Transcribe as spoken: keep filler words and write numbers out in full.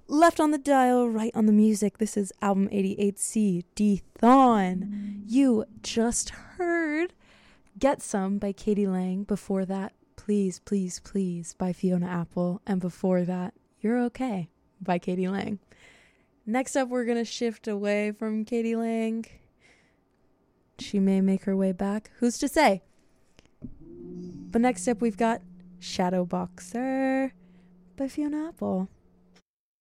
Left on the dial, right on the music. This is album eighty-eight C, D-Thon. You just heard Get Some by Katie Lang. Before that, Please, Please, Please by Fiona Apple. And before that, You're Okay by Katie Lang. Next up, we're going to shift away from Katie Lang. She may make her way back. Who's to say? But next up, we've got Shadow Boxer by Fiona Apple.